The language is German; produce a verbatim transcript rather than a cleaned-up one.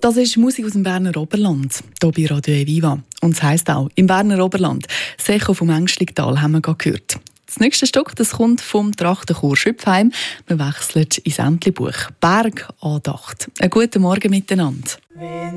Das ist Musik aus dem Berner Oberland, hier bei Radio Eviva. Und es heisst auch, im Berner Oberland, das Echo vom Engstligtal haben wir gerade gehört. Das nächste Stück das kommt vom Trachtenchor Schüpfheim. Wir wechseln ins Entlebuch. Bergandacht. Einen guten Morgen miteinander.